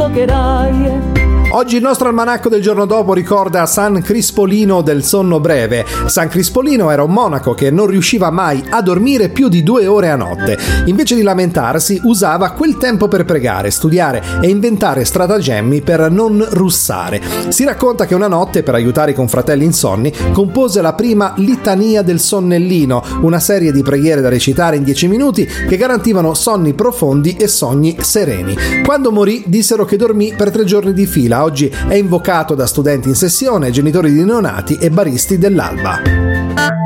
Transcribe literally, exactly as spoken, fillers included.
giocherai. Oggi il nostro almanacco del giorno dopo ricorda San Crispolino del sonno breve. San Crispolino era un monaco che non riusciva mai a dormire più di due ore a notte. Invece di lamentarsi, usava quel tempo per pregare, studiare e inventare stratagemmi per non russare. Si racconta che una notte, per aiutare i confratelli insonni, compose la prima litania del sonnellino, una serie di preghiere da recitare in dieci minuti che garantivano sonni profondi e sogni sereni. Quando morì, dissero che dormì per tre giorni di fila. Oggi è invocato da studenti in sessione, genitori di neonati e baristi dell'alba.